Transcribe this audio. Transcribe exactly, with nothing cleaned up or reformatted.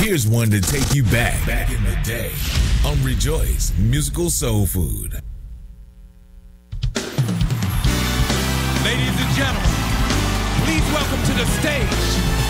Here's one to take you back, back in the day on Rejoice Musical Soul Food. Ladies and gentlemen, please welcome to the stage